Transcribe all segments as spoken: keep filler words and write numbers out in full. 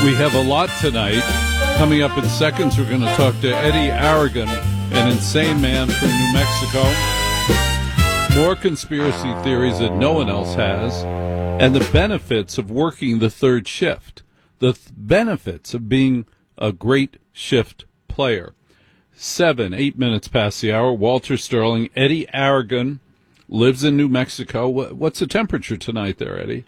We have a lot tonight. Coming up in seconds, we're going to talk to Eddie Aragon, an insane man from New Mexico. More conspiracy theories that no one else has, and the benefits of working the third shift. The th- benefits of being a great shift player. Seven, eight minutes past the hour. Walter Sterling, Eddie Aragon, lives in New Mexico. What's the temperature tonight there, Eddie?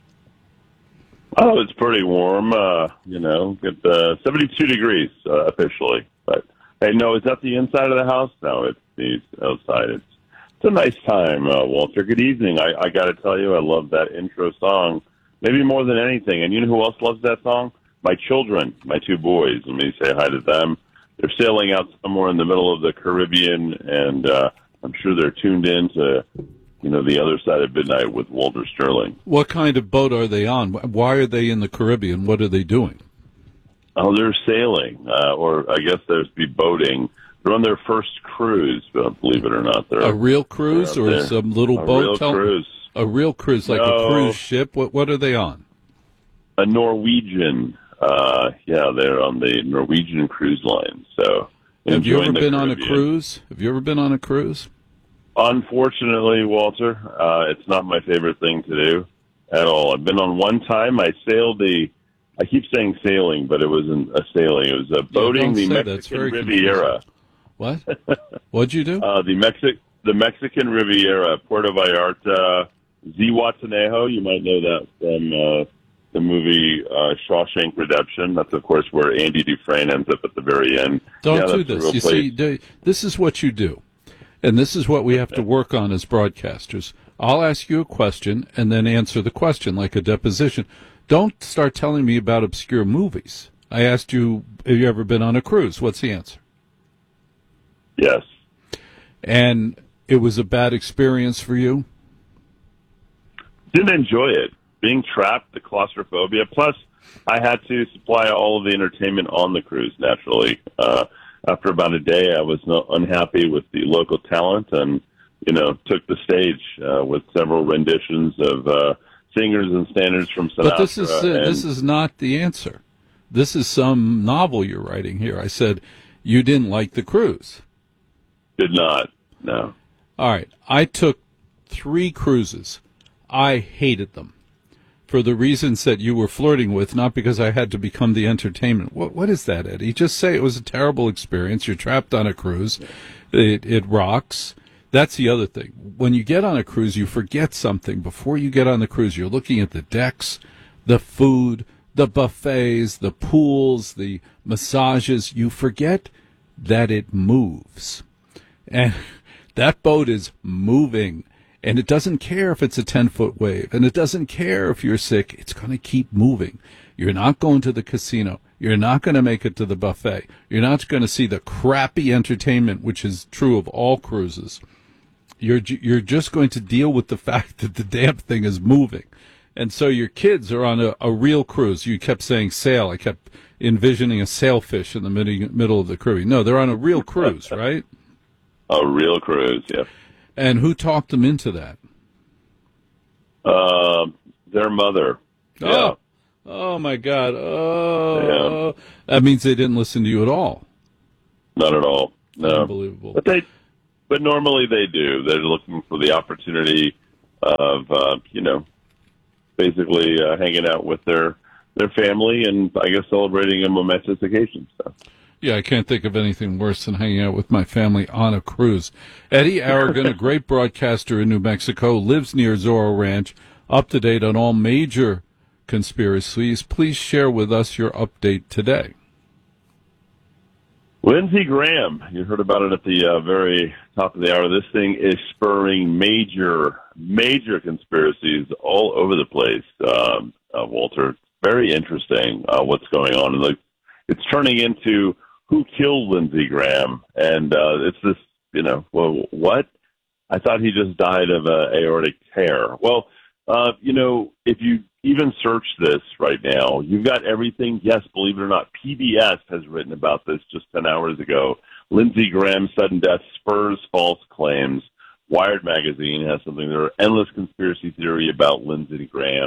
Oh, it's pretty warm. Uh, you know, get uh, seventy-two degrees uh, officially. But hey, no, is that the inside of the house? No, it's the outside. It's it's a nice time, uh, Walter. Good evening. I, I got to tell you, I love that intro song, maybe more than anything. And you know who else loves that song? My children, my two boys. Let me say hi to them. They're sailing out somewhere in the middle of the Caribbean, and uh, I'm sure they're tuned in to, you know, the other side of midnight with Walter Sterling. What kind of boat are they on? Why are they in the Caribbean? What are they doing? Oh, they're sailing, uh, or I guess there's be boating. They're on their first cruise, believe it or not. They're a real cruise or there. some little a boat? Real Tell cruise. A real cruise, like no, a cruise ship? What What are they on? A Norwegian. Uh, yeah, they're on the Norwegian cruise line. So, have you ever been Caribbean. on a cruise? Have you ever been on a cruise? Unfortunately, Walter, uh, it's not my favorite thing to do at all. I've been on one time. I sailed the. I keep saying sailing, but it wasn't a sailing. It was a boating the Mexican Riviera. What? What'd you do? Uh, the Mexic the Mexican Riviera, Puerto Vallarta, Zihuatanejo. You might know that from uh, the movie uh, Shawshank Redemption. That's, of course, where Andy Dufresne ends up at the very end. Don't yeah, do this. You see, do, this is what you do, and this is what we have to work on as broadcasters. I'll ask you a question and then answer the question like a deposition. Don't start telling me about obscure movies. I asked you, have you ever been on a cruise? What's the answer? Yes. And it was a bad experience for you? Didn't enjoy it. Being trapped, the claustrophobia. Plus, I had to supply all of the entertainment on the cruise, naturally. Uh, after about a day, I was not unhappy with the local talent and, you know, took the stage uh, with several renditions of uh, singers and standards from Sinatra. But this is, uh, and this is not the answer. This is some novel you're writing here. I said you didn't like the cruise. Did not, no. All right. I took three cruises. I hated them for the reasons that you were flirting with, not because I had to become the entertainment. What What is that, Eddie? Just say it was a terrible experience. You're trapped on a cruise. It, it rocks. That's the other thing. When you get on a cruise, you forget something. Before you get on the cruise, you're looking at the decks, the food, the buffets, the pools, the massages. You forget that it moves. And that boat is moving. And it doesn't care if it's a ten-foot wave. And it doesn't care if you're sick. It's going to keep moving. You're not going to the casino. You're not going to make it to the buffet. You're not going to see the crappy entertainment, which is true of all cruises. You're you're just going to deal with the fact that the damn thing is moving. And so your kids are on a, a real cruise. You kept saying sail. I kept envisioning a sailfish in the middle, middle of the cruise. No, they're on a real cruise, right? A real cruise, yeah. And who talked them into that? Uh, their mother. Yeah. Oh, oh my God. Oh, yeah. That means they didn't listen to you at all. Not at all. No. Unbelievable. But they, but normally they do. They're looking for the opportunity of, uh, you know, basically uh, hanging out with their their family and, I guess, celebrating a momentous occasion. So. Yeah, I can't think of anything worse than hanging out with my family on a cruise. Eddie Aragon, a great broadcaster in New Mexico, lives near Zorro Ranch, up to date on all major conspiracies. Please share with us your update today. Lindsey Graham, you heard about it at the uh, very top of the hour. This thing is spurring major, major conspiracies all over the place, um, uh, Walter. Very interesting uh, what's going on. And like, it's turning into who killed Lindsey Graham, and uh, it's this, you know, well, what? I thought he just died of an aortic tear. Well, uh, you know, if you even search this right now, you've got everything. Yes, believe it or not, P B S has written about this just ten hours ago. Lindsey Graham's sudden death spurs false claims. Wired magazine has something. There are endless conspiracy theory about Lindsey Graham.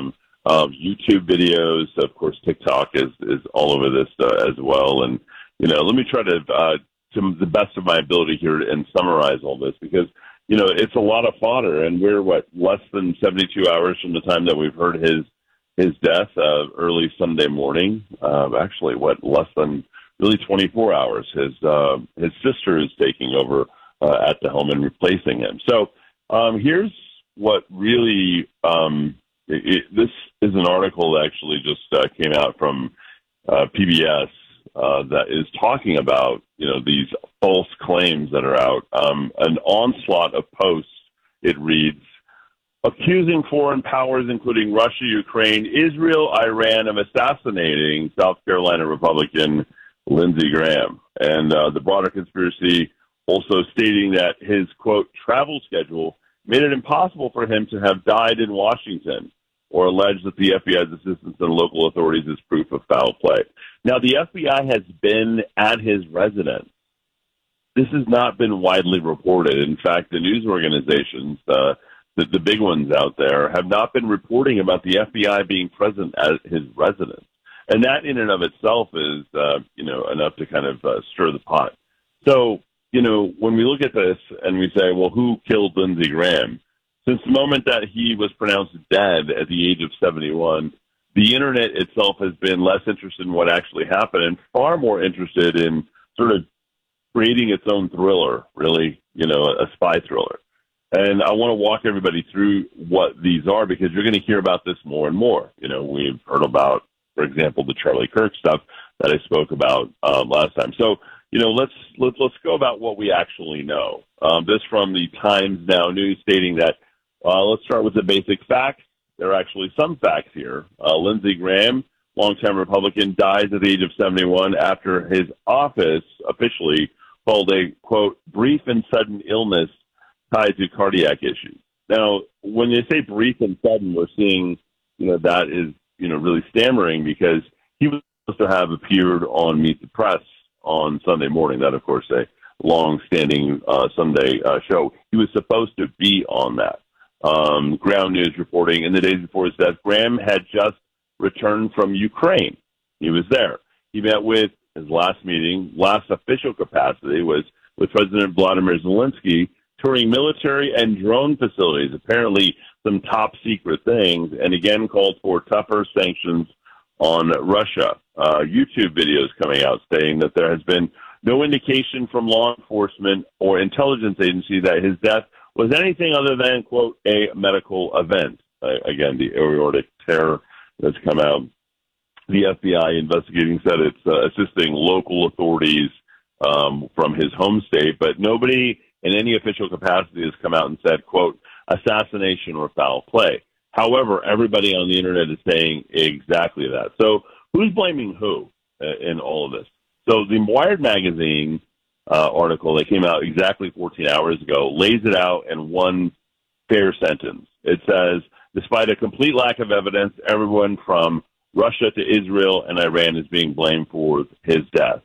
um, YouTube videos. Of course, TikTok is, is all over this uh, as well. And, you know, let me try to, uh, to the best of my ability here and summarize all this because, you know, it's a lot of fodder. And we're, what, less than seventy-two hours from the time that we've heard his his death, uh, early Sunday morning. Uh, actually, what, less than really twenty-four hours. His, uh, his sister is taking over uh, at the helm and replacing him. So um, here's what really um, it, it, this is an article that actually just uh, came out from uh, P B S uh, that is talking about, you know, these false claims that are out. Um, an onslaught of posts, it reads, accusing foreign powers, including Russia, Ukraine, Israel, Iran, of assassinating South Carolina Republican Lindsey Graham. And uh, the broader conspiracy also stating that his, quote, travel schedule made it impossible for him to have died in Washington, or alleged that the F B I's assistance in local authorities is proof of foul play. Now, the F B I has been at his residence. This has not been widely reported. In fact, the news organizations, uh, the, the big ones out there, have not been reporting about the F B I being present at his residence. And that in and of itself is, uh, you know, enough to kind of uh, stir the pot. So, you know, when we look at this and we say, well, who killed Lindsey Graham? Since the moment that he was pronounced dead at the age of seventy-one, the Internet itself has been less interested in what actually happened and far more interested in sort of creating its own thriller, really, you know, a spy thriller. And I want to walk everybody through what these are because you're going to hear about this more and more. You know, we've heard about, for example, the Charlie Kirk stuff that I spoke about um, last time. So, you know, let's let's let's go about what we actually know. Um, this from the Times Now News stating that, uh, let's start with the basic facts. There are actually some facts here. Uh, Lindsey Graham, longtime Republican, dies at the age of seventy-one after his office officially called a, quote, brief and sudden illness tied to cardiac issues. Now, when they say brief and sudden, we're seeing, you know, that is, you know, really stammering because he was supposed to have appeared on Meet the Press on Sunday morning. That, of course, a long-standing uh, Sunday uh, show. He was supposed to be on that. Um, Ground News reporting in the days before his death, Graham had just returned from Ukraine. He was there. He met with his last meeting, last official capacity was with President Vladimir Zelensky, touring military and drone facilities, apparently some top secret things, and again called for tougher sanctions on Russia. Uh, YouTube videos coming out saying that there has been no indication from law enforcement or intelligence agency that his death was anything other than, quote, a medical event. Uh, again, the aortic tear that's come out. The F B I investigating said it's uh, assisting local authorities um, from his home state, but nobody in any official capacity has come out and said, quote, assassination or foul play. However, everybody on the Internet is saying exactly that. So who's blaming who uh, in all of this? So the Wired magazine uh, article that came out exactly fourteen hours ago lays it out in one fair sentence. It says, despite a complete lack of evidence, everyone from Russia to Israel and Iran is being blamed for his death.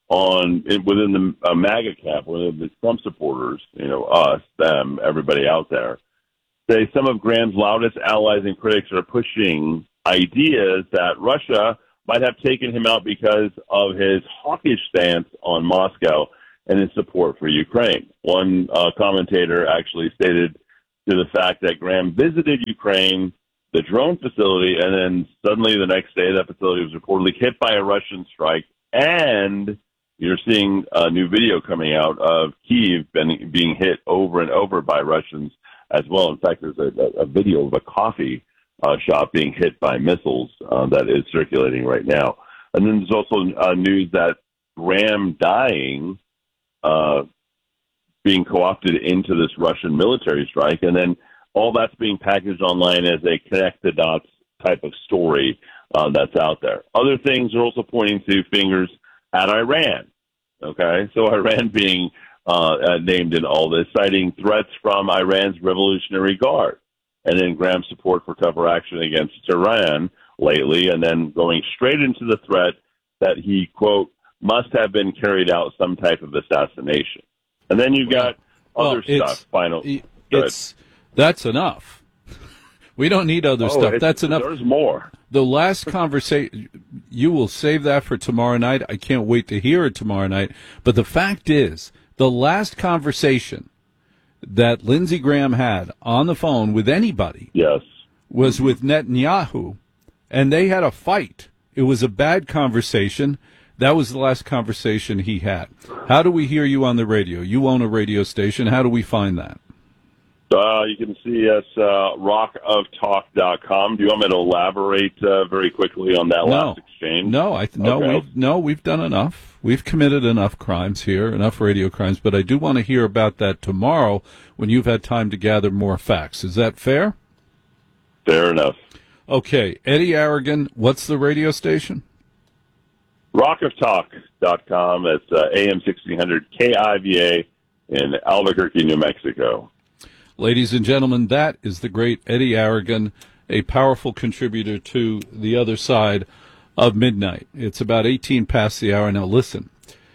On within the uh, MAGA camp, within the Trump supporters, you know, us, them, everybody out there, say some of Graham's loudest allies and critics are pushing ideas that Russia might have taken him out because of his hawkish stance on Moscow and his support for Ukraine. One uh, commentator actually stated to the fact that Graham visited Ukraine, the drone facility, and then suddenly the next day that facility was reportedly hit by a Russian strike, and you're seeing a new video coming out of Kyiv being, being hit over and over by Russians as well. In fact, there's a, a video of a coffee uh, shop being hit by missiles uh, that is circulating right now. And then there's also uh, news that Graham dying, uh, being co-opted into this Russian military strike, and then all that's being packaged online as a connect the dots type of story uh, that's out there. Other things are also pointing to fingers at Iran. Okay, so Iran being uh, uh, named in all this, citing threats from Iran's Revolutionary Guard, and then Graham's support for tougher action against Iran lately, and then going straight into the threat that he, quote, must have been carried out some type of assassination. And then you've got well, other well, stuff. Final, it's that's enough We don't need other Oh, stuff. it's- That's enough. There's more. The last conversation, you will save that for tomorrow night. I can't wait to hear it tomorrow night. But the fact is, the last conversation that Lindsey Graham had on the phone with anybody Yes. was with Netanyahu, and they had a fight. It was a bad conversation. That was the last conversation he had. How do we hear you on the radio? You own a radio station. How do we find that? Uh, you can see us, uh, rock of talk dot com. Do you want me to elaborate uh, very quickly on that No. last exchange? No, I th- no, Okay. we've, no, we've done enough. We've committed enough crimes here, enough radio crimes, but I do want to hear about that tomorrow when you've had time to gather more facts. Is that fair? Fair enough. Okay, Eddie Aragon, what's the radio station? rock of talk dot com. It's uh, A M sixteen hundred K I V A in Albuquerque, New Mexico. Ladies and gentlemen, that is the great Eddie Aragon, a powerful contributor to the other side of midnight. It's about eighteen past the hour. Now listen,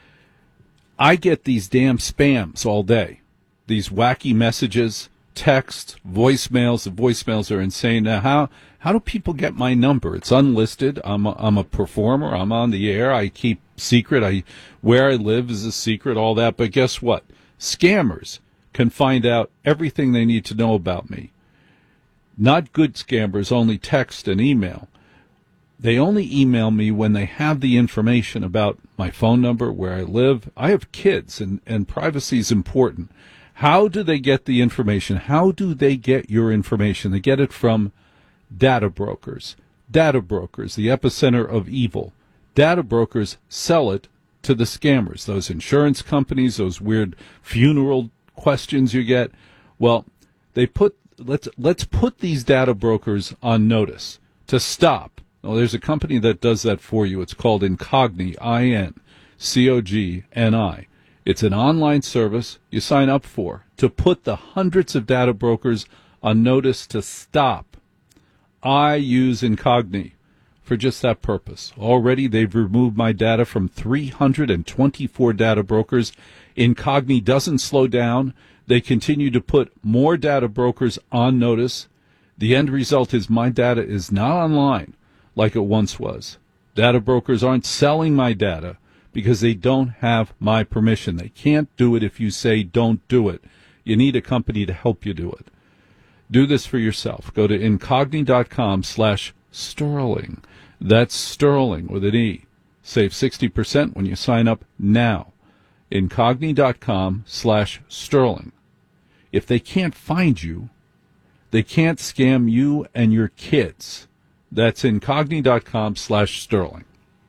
I get these damn spams all day, these wacky messages, texts, voicemails. The voicemails are insane. Now, how how do people get my number? It's unlisted. I'm a, I'm a performer. I'm on the air. I keep secret. I where I live is a secret. All that. But guess what? Scammers can find out everything they need to know about me. Not good scammers only text and email. They only email me when they have the information about my phone number, where I live. I have kids, and, and privacy is important. How do they get the information? How do they get your information? They get it from data brokers. Data brokers, the epicenter of evil. Data brokers sell it to the scammers, those insurance companies, those weird funeral questions you get. Well, they put let's let's put these data brokers on notice to stop. Well, there's a company that does that for you. It's called Incogni, I N C O G N I. It's an online service you sign up for to put the hundreds of data brokers on notice to stop. I use Incogni for just that purpose. Already they've removed my data from three hundred twenty-four data brokers. Incogni doesn't slow down. They continue to put more data brokers on notice. The end result is my data is not online like it once was. Data brokers aren't selling my data because they don't have my permission. They can't do it if you say don't do it. You need a company to help you do it. Do this for yourself. Go to incogni.com slash Sterling. That's Sterling with an E. Save sixty percent when you sign up now. Incogni.com slash Sterling. If they can't find you, they can't scam you and your kids. That's incogni.com slash Sterling.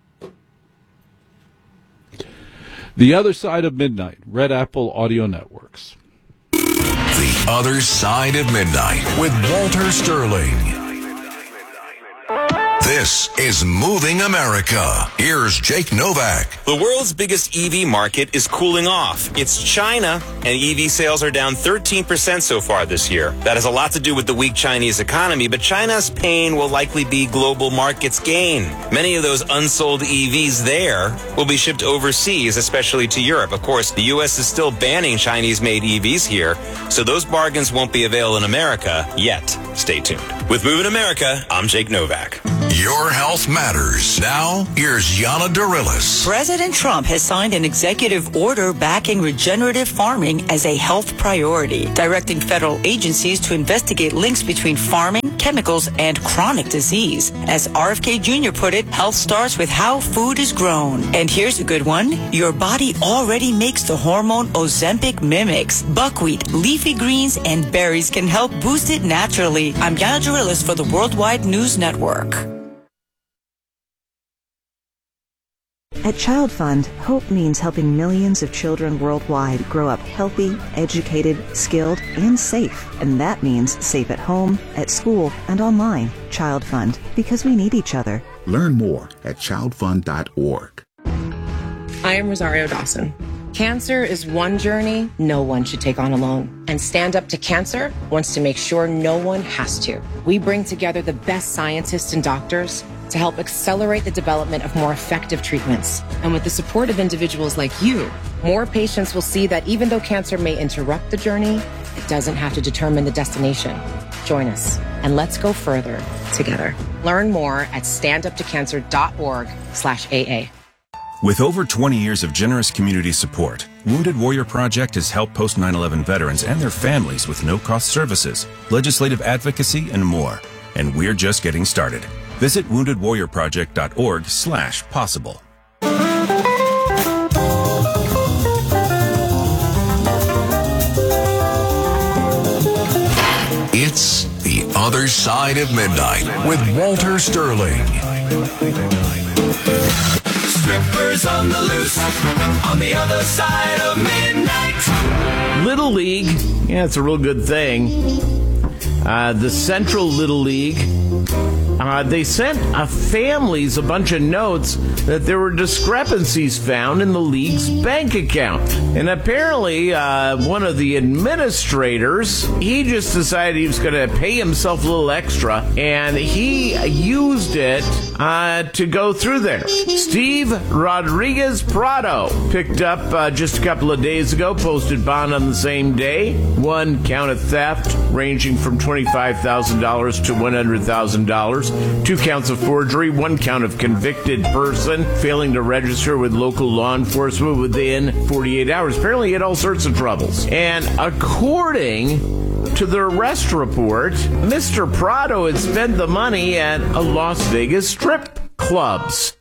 The Other Side of Midnight, Red Apple Audio Networks. The Other Side of Midnight with Walter Sterling. This is Moving America. Here's Jake Novak. The world's biggest E V market is cooling off. It's China, and E V sales are down thirteen percent so far this year. That has a lot to do with the weak Chinese economy, but China's pain will likely be global markets' gain. Many of those unsold E Vs there will be shipped overseas, especially to Europe. Of course, the U S is still banning Chinese-made E Vs here, so those bargains won't be available in America yet. Stay tuned. With Moving America, I'm Jake Novak. Your health matters. Now, here's Yana Dorilis. President Trump has signed an executive order backing regenerative farming as a health priority, directing federal agencies to investigate links between farming, chemicals, and chronic disease. As R F K Junior put it, health starts with how food is grown. And here's a good one. Your body already makes the hormone Ozempic mimics. Buckwheat, leafy greens, and berries can help boost it naturally. I'm Yana Dorilis for the Worldwide News Network. At Child Fund, hope means helping millions of children worldwide grow up healthy, educated, skilled, and safe. And that means safe at home, at school, and online. Child Fund, because we need each other. Learn more at child fund dot org. I am Rosario Dawson. Cancer is one journey no one should take on alone. And Stand Up to Cancer wants to make sure no one has to. We bring together the best scientists and doctors to help accelerate the development of more effective treatments. And with the support of individuals like you, more patients will see that even though cancer may interrupt the journey, it doesn't have to determine the destination. Join us and let's go further together. Learn more at standuptocancer.org slash AA. With over twenty years of generous community support, Wounded Warrior Project has helped post nine eleven veterans and their families with no-cost services, legislative advocacy, and more. And we're just getting started. Visit woundedwarriorproject.org slash possible. It's The Other Side of Midnight with Walter Sterling. Strippers on the loose, on the other side of midnight. Little League, yeah, it's a real good thing. Uh, the Central Little League, uh, they sent uh, families a bunch of notes that there were discrepancies found in the league's bank account. And apparently, uh, one of the administrators, he just decided he was going to pay himself a little extra, and he used it uh, to go through there. Steve Rodriguez Prado picked up uh, just a couple of days ago, posted bond on the same day. One count of theft ranging from twenty-five thousand dollars to one hundred thousand dollars. Two counts of forgery, one count of convicted person failing to register with local law enforcement within forty-eight hours. Apparently he had all sorts of troubles. And according to the arrest report, Mister Prado had spent the money at a Las Vegas strip clubs,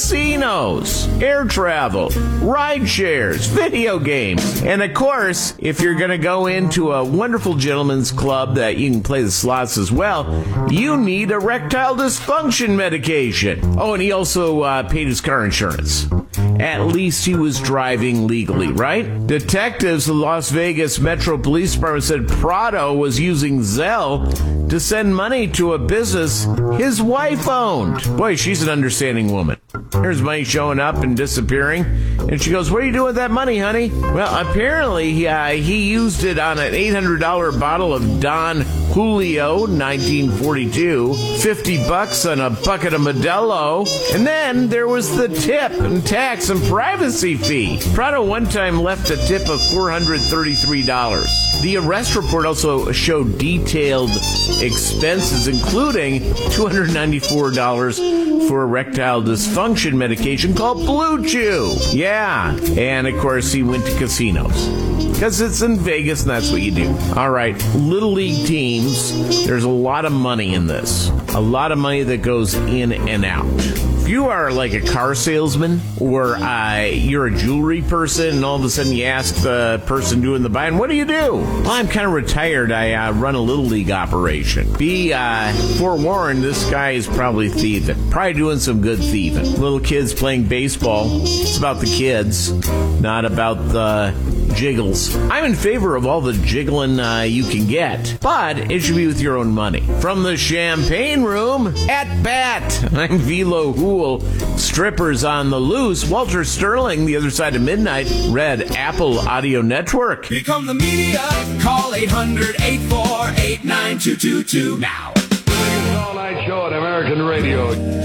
casinos, air travel, ride shares, video games. And of course, if you're going to go into a wonderful gentleman's club that you can play the slots as well, you need erectile dysfunction medication. Oh, and he also uh, paid his car insurance. At least he was driving legally, right? Detectives of the Las Vegas Metro Police Department said Prado was using Zelle to send money to a business his wife owned. Boy, she's an understanding woman. Here's money showing up and disappearing. And she goes, "What are you doing with that money, honey?" Well, apparently he, uh, he used it on an eight hundred dollars bottle of Don Julio nineteen forty-two, fifty bucks on a bucket of Modelo, and then there was the tip and tax and privacy fee. Prado one time left a tip of four hundred thirty-three dollars. The arrest report also showed detailed expenses, including two hundred ninety-four dollars for erectile dysfunction medication called Blue Chew. Yeah, and of course he went to casinos. Because it's in Vegas and that's what you do. All right, Little League teams, there's a lot of money in this. A lot of money that goes in and out. If you are like a car salesman or uh, you're a jewelry person and all of a sudden you ask the person doing the buying, what do you do? Well, I'm kind of retired. I uh, run a Little League operation. Be uh, forewarned, this guy is probably thieving. Probably doing some good thieving. Little kids playing baseball. It's about the kids, not about the jiggles. I'm in favor of all the jiggling uh, you can get, but it should be with your own money. From the Champagne Room, at bat, I'm Velo Hool. Strippers on the loose. Walter Sterling, The Other Side of Midnight, Red Apple Audio Network. Become the media. Call eight hundred, eight four eight, nine two two two now. All-night show at American Radio.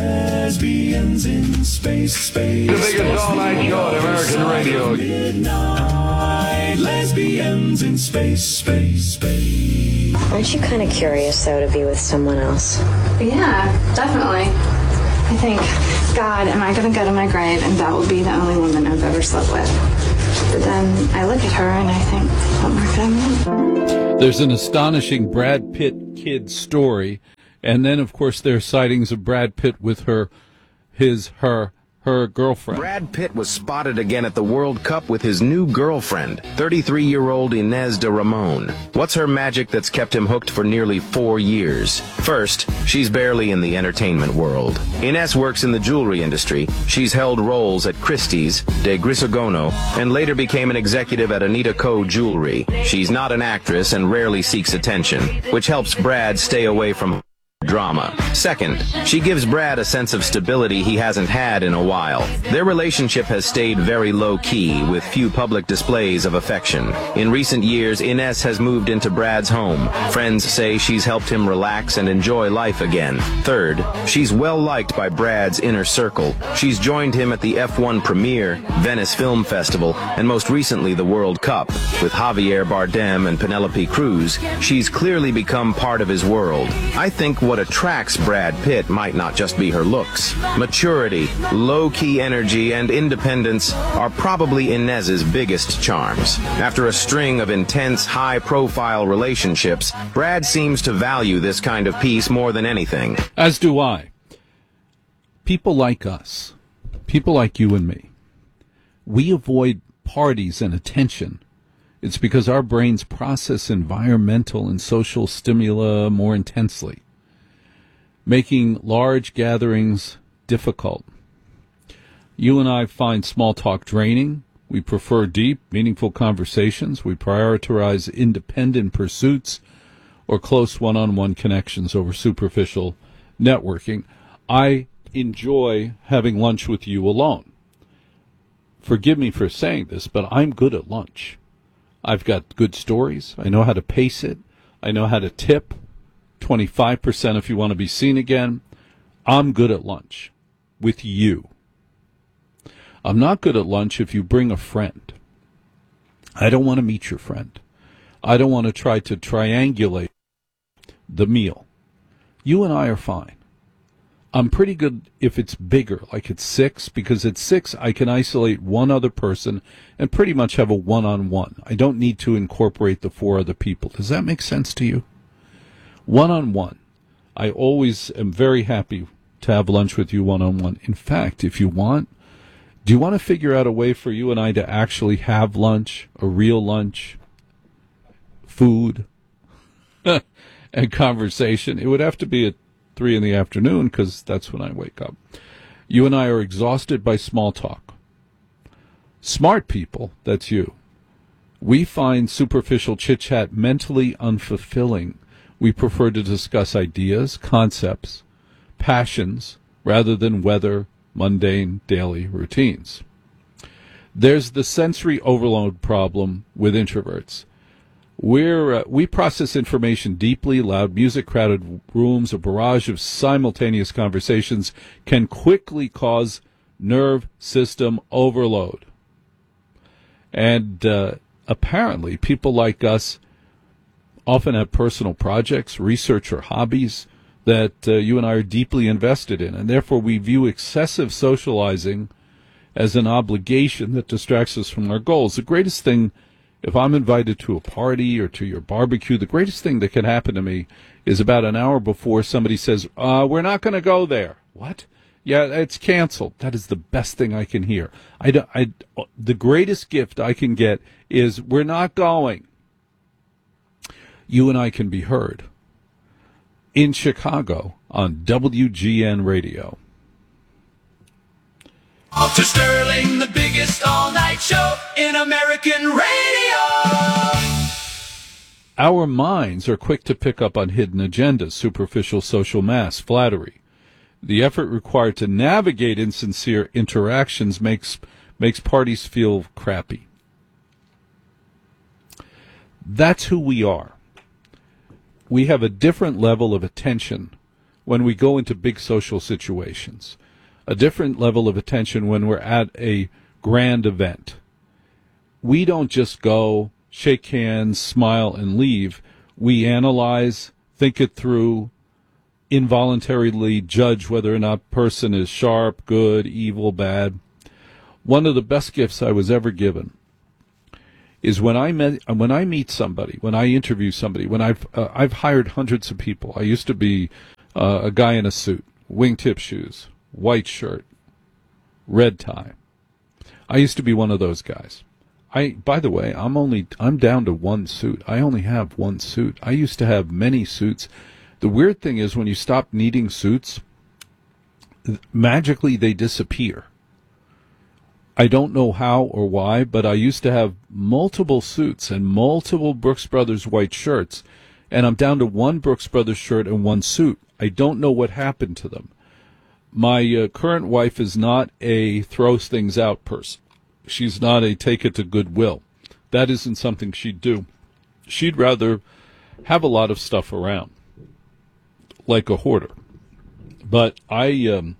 Lesbians in space, space. The biggest all-night show at American Radio. Midnight. Lesbians in space, space, space. Aren't you kind of curious, though, to be with someone else? Yeah, definitely. I think, God, am I going to go to my grave and that will be the only woman I've ever slept with? But then I look at her and I think, what more could I want? There's an astonishing Brad Pitt kid story, and then, of course, there are sightings of Brad Pitt with her, his, her, her girlfriend. Brad Pitt was spotted again at the World Cup with his new girlfriend, thirty-three-year-old Inez de Ramon. What's her magic that's kept him hooked for nearly four years? First, she's barely in the entertainment world. Inez works in the jewelry industry. She's held roles at Christie's, De Grisogono, and later became an executive at Anita Co. Jewelry. She's not an actress and rarely seeks attention, which helps Brad stay away from drama. Second, she gives Brad a sense of stability he hasn't had in a while. Their relationship has stayed very low-key, with few public displays of affection. In recent years, Ines has moved into Brad's home. Friends say she's helped him relax and enjoy life again. Third, she's well-liked by Brad's inner circle. She's joined him at the F one premiere, Venice Film Festival, and most recently the World Cup. With Javier Bardem and Penelope Cruz, she's clearly become part of his world. I think what attracts Brad Pitt might not just be her looks. Maturity, low-key energy, and independence are probably Inez's biggest charms. After a string of intense, high-profile relationships, Brad seems to value this kind of peace more than anything. As do I. People like us, people like you and me, we avoid parties and attention. It's because our brains process environmental and social stimuli more intensely, making large gatherings difficult. You and I find small talk draining. We prefer deep, meaningful conversations. We prioritize independent pursuits or close one-on-one connections over superficial networking. I enjoy having lunch with you alone. Forgive me for saying this, but I'm good at lunch. I've got good stories. I know how to pace it. I know how to tip. twenty-five percent if you want to be seen again. I'm good at lunch with you. I'm not good at lunch if you bring a friend. I don't want to meet your friend. I don't want to try to triangulate the meal. You and I are fine. I'm pretty good if it's bigger, like it's six, because at six I can isolate one other person and pretty much have a one-on-one. I don't need to incorporate the four other people. Does that make sense to you? One-on-one. I always am very happy to have lunch with you one-on-one. In fact, if you want, do you want to figure out a way for you and I to actually have lunch, a real lunch, food, and conversation? It would have to be at three in the afternoon, because that's when I wake up. You and I are exhausted by small talk. Smart people, that's you. We find superficial chit-chat mentally unfulfilling. We prefer to discuss ideas, concepts, passions, rather than weather, mundane, daily routines. There's the sensory overload problem with introverts. We're, uh, we process information deeply. Loud music, crowded rooms, a barrage of simultaneous conversations can quickly cause nerve system overload. And uh, apparently people like us often have personal projects, research, or hobbies that uh, you and I are deeply invested in, and therefore we view excessive socializing as an obligation that distracts us from our goals. The greatest thing, if I'm invited to a party or to your barbecue, the greatest thing that can happen to me is about an hour before somebody says, uh, we're not going to go there. What? Yeah, it's canceled. That is the best thing I can hear. I, I, the greatest gift I can get is, we're not going. You and I can be heard in Chicago on W G N Radio. Walter Sterling, the biggest all-night show in American radio. Our minds are quick to pick up on hidden agendas, superficial social mass, flattery. The effort required to navigate insincere interactions makes makes parties feel crappy. That's who we are. We have a different level of attention when we go into big social situations, a different level of attention when we're at a grand event. We don't just go, shake hands, smile, and leave. We analyze, think it through, involuntarily judge whether or not a person is sharp, good, evil, bad. One of the best gifts I was ever given is when I met, when I meet somebody, when I interview somebody, when I've uh, I've hired hundreds of people. I used to be uh, a guy in a suit, wingtip shoes, white shirt, red tie. I used to be one of those guys. I, by the way, I'm only I'm down to one suit. I only have one suit. I used to have many suits. The weird thing is, when you stop needing suits, magically they disappear. I don't know how or why, but I used to have multiple suits and multiple Brooks Brothers white shirts, And I'm down to one Brooks Brothers shirt and one suit. I don't know what happened to them. My uh, current wife is not a throws things out person. She's not a take it to Goodwill. That isn't something she'd do. She'd rather have a lot of stuff around, like a hoarder. But I, um,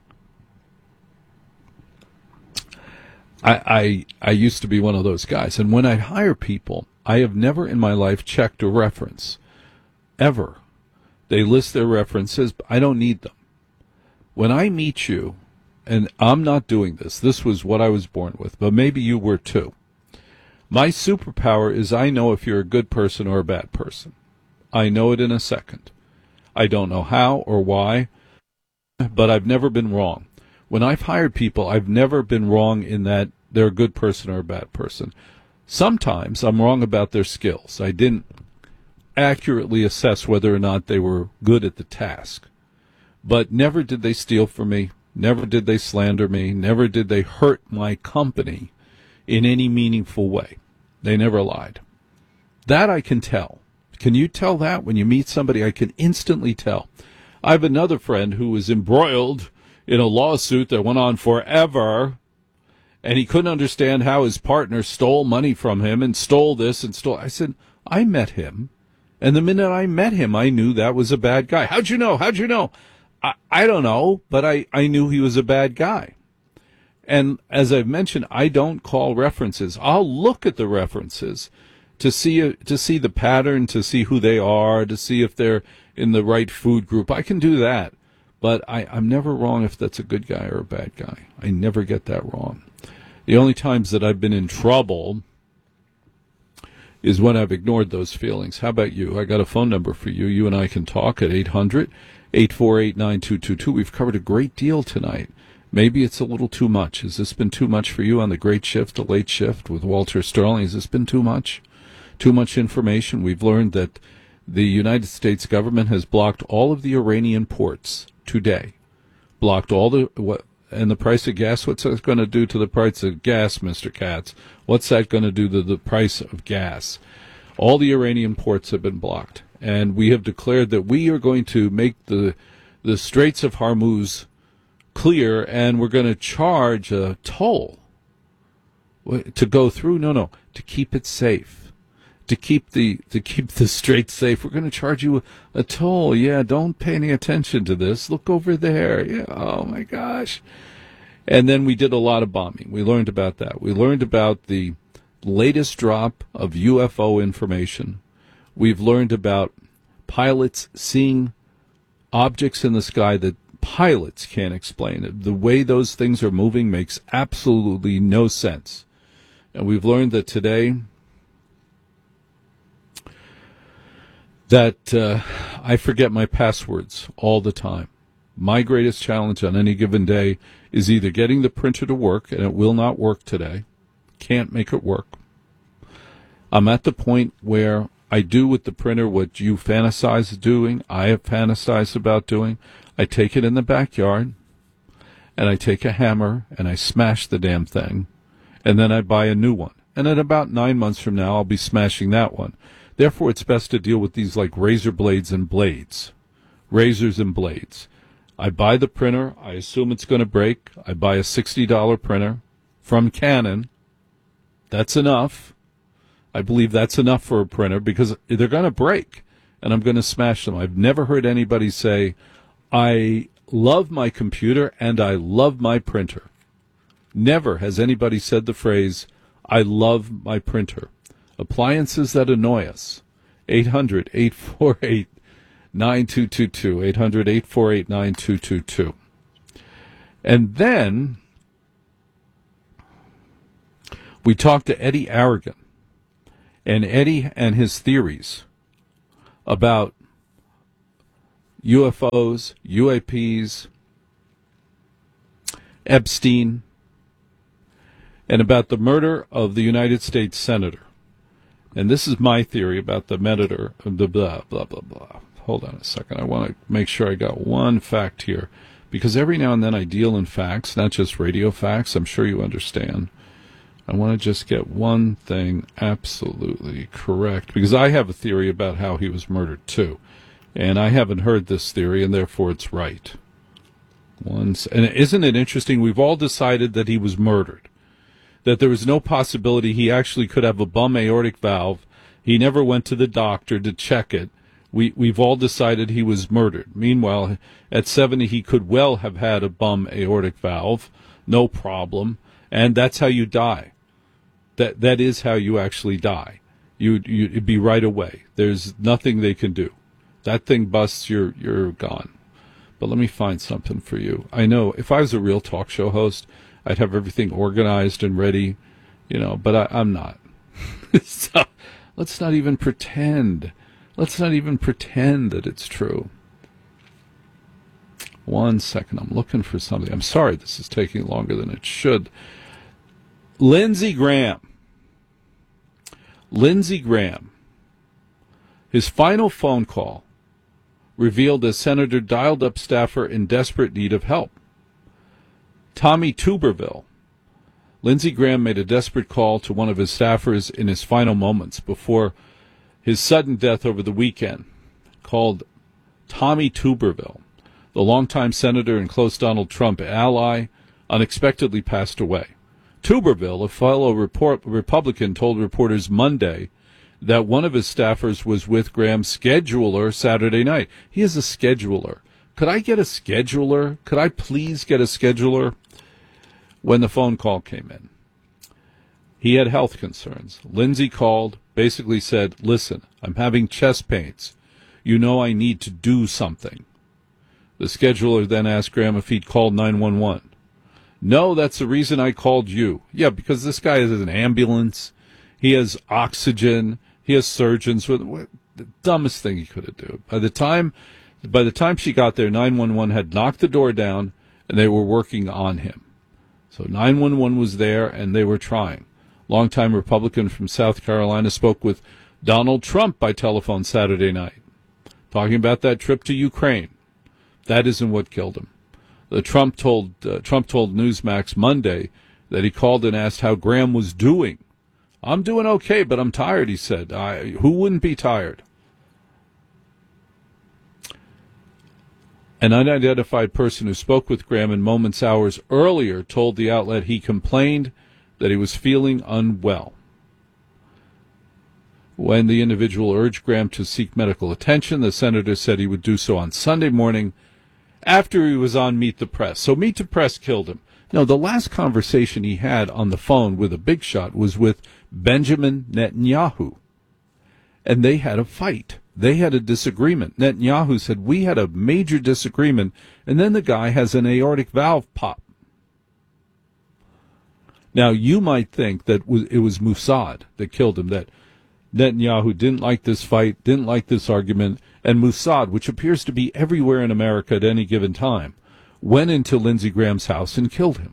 I, I, I used to be one of those guys. And when I hire people, I have never in my life checked a reference, ever. They list their references, but I don't need them. When I meet you, and I'm not doing this, this was what I was born with, but maybe you were too. My superpower is I know if you're a good person or a bad person. I know it in a second. I don't know how or why, but I've never been wrong. When I've hired people, I've never been wrong in that they're a good person or a bad person. Sometimes I'm wrong about their skills. I didn't accurately assess whether or not they were good at the task. But never did they steal from me. Never did they slander me. Never did they hurt my company in any meaningful way. They never lied. That I can tell. Can you tell that when you meet somebody? I can instantly tell. I have another friend who was embroiled in a lawsuit that went on forever, and he couldn't understand how his partner stole money from him and stole this and stole. I said, I met him, and the minute I met him, I knew that was a bad guy. How'd you know? How'd you know? I, I don't know, but I, I knew he was a bad guy. And as I've mentioned, I don't call references. I'll look at the references to see to see the pattern, to see who they are, to see if they're in the right food group. I can do that, but I, I'm never wrong if that's a good guy or a bad guy. I never get that wrong. The only times that I've been in trouble is when I've ignored those feelings. How about you? I got a phone number for you. You and I can talk at eight hundred, eight four eight, nine two two two. We've covered a great deal tonight. Maybe it's a little too much. Has this been too much for you on the great shift, the late shift with Walter Sterling? Has this been too much? Too much information? We've learned that the United States government has blocked all of the Iranian ports today. Blocked all the, what, and the price of gas, what's that going to do to the price of gas, Mister Katz? What's that going to do to the price of gas? All the Iranian ports have been blocked. And we have declared that we are going to make the, the Straits of Hormuz clear, and we're going to charge a toll to go through. No, no, to keep it safe, to keep the to keep the strait safe. We're going to charge you a, a toll. Yeah, don't pay any attention to this. Look over there. Yeah, oh my gosh. And then we did a lot of bombing. We learned about that. We learned about the latest drop of U F O information. We've learned about pilots seeing objects in the sky that pilots can't explain it. The way those things are moving makes absolutely no sense. And we've learned that today that uh, I forget my passwords all the time. My greatest challenge on any given day is either getting the printer to work, and it will not work today. Can't make it work. I'm at the point where I do with the printer what you fantasize doing, I have fantasized about doing. I take it in the backyard, and I take a hammer, and I smash the damn thing, and then I buy a new one. And in about nine months from now, I'll be smashing that one. Therefore, it's best to deal with these like razor blades and blades. Razors and blades. I buy the printer. I assume it's going to break. I buy a sixty dollars printer from Canon. That's enough. I believe that's enough for a printer because they're going to break, and I'm going to smash them. I've never heard anybody say, I love my computer and I love my printer. Never has anybody said the phrase, I love my printer. Appliances that annoy us. eight hundred, eight four eight, nine two two two. eight hundred, eight four eight, nine two two two. And then we talked to Eddie Aragon. And Eddie and his theories about U F Os, U A Ps, Epstein, and about the murder of the United States Senator. And this is my theory about the murder of the blah, blah, blah, blah. Hold on a second. I want to make sure I got one fact here. Because every now and then I deal in facts, not just radio facts. I'm sure you understand. I want to just get one thing absolutely correct, because I have a theory about how he was murdered, too. And I haven't heard this theory, and therefore it's right. Once, and isn't it interesting? We've all decided that he was murdered, that there was no possibility he actually could have a bum aortic valve. He never went to the doctor to check it. We, we've all decided he was murdered. Meanwhile, at seventy, he could well have had a bum aortic valve, no problem, and that's how you die. That that is how you actually die. You you it'd be right away. There's nothing they can do. That thing busts, you're you're gone. But let me find something for you. I know if I was a real talk show host, I'd have everything organized and ready, you know. But I, I'm not. So let's not even pretend. Let's not even pretend that it's true. One second, I'm looking for something. I'm sorry this is taking longer than it should. Lindsey Graham. Lindsey Graham. His final phone call revealed a senator dialed up staffer in desperate need of help. Tommy Tuberville. Lindsey Graham made a desperate call to one of his staffers in his final moments before his sudden death over the weekend. Called Tommy Tuberville, the longtime senator and close Donald Trump ally, unexpectedly passed away. Tuberville, a fellow report, Republican, told reporters Monday that one of his staffers was with Graham's scheduler Saturday night. He is a scheduler. Could I get a scheduler? Could I please get a scheduler? When the phone call came in, he had health concerns. Lindsey called, basically said, listen, I'm having chest pains. You know I need to do something. The scheduler then asked Graham if he'd called nine one one. No, that's the reason I called you. Yeah, because this guy has an ambulance. He has oxygen. He has surgeons. With the dumbest thing he could have done. By the time, by the time she got there, nine one one had knocked the door down, and they were working on him. So nine one one was there, and they were trying. Longtime Republican from South Carolina spoke with Donald Trump by telephone Saturday night, talking about that trip to Ukraine. That isn't what killed him. The Trump told uh, Trump told Newsmax Monday that he called and asked how Graham was doing. I'm doing okay, but I'm tired, he said. I, who wouldn't be tired? An unidentified person who spoke with Graham in moments hours earlier told the outlet he complained that he was feeling unwell. When the individual urged Graham to seek medical attention, the senator said he would do so on Sunday morning after he was on Meet the Press. So Meet the Press killed him. No, the last conversation he had on the phone with a big shot was with Benjamin Netanyahu. And they had a fight. They had a disagreement. Netanyahu said, we had a major disagreement, and then the guy has an aortic valve pop. Now, you might think that it was Mossad that killed him, that Netanyahu didn't like this fight, didn't like this argument, and Mossad, which appears to be everywhere in America at any given time, went into Lindsey Graham's house and killed him.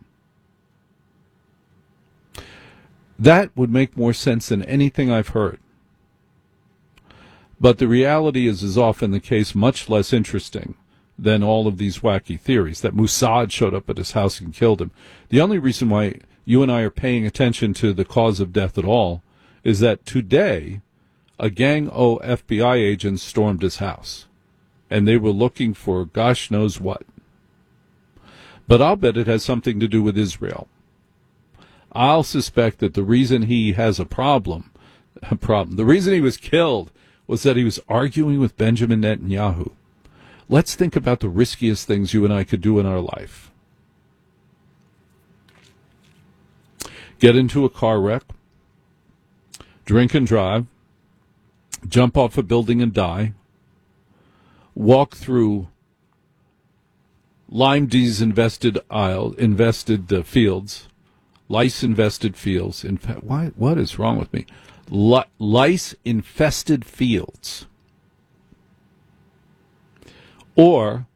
That would make more sense than anything I've heard. But the reality is, is often the case, much less interesting than all of these wacky theories, that Mossad showed up at his house and killed him. The only reason why you and I are paying attention to the cause of death at all is that today a gang of F B I agents stormed his house, and they were looking for gosh knows what. But I'll bet it has something to do with Israel. I'll suspect that the reason he has a problem, a problem, the reason he was killed was that he was arguing with Benjamin Netanyahu. Let's think about the riskiest things you and I could do in our life. Get into a car wreck, drink and drive, jump off a building and die, walk through Lyme disease invested aisle, invested uh, fields, lice infested fields. In fact, why? What is wrong with me? Li- lice infested fields, or